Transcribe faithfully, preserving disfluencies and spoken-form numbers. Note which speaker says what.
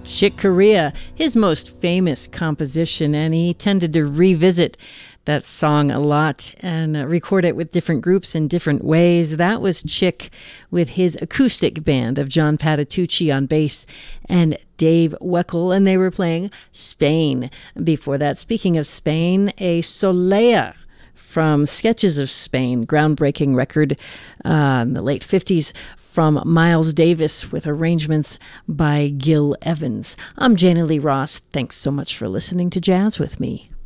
Speaker 1: Chick Corea, his most famous composition, and he tended to revisit that song a lot and uh, record it with different groups in different ways. That was Chick with his acoustic band of John Patitucci on bass and Dave Weckl, and they were playing Spain. Before that, speaking of Spain, a Solea from Sketches of Spain, groundbreaking record uh, in the late fifties from Miles Davis with arrangements by Gil Evans. I'm Jana Lee Ross. Thanks so much for listening to Jazz with me.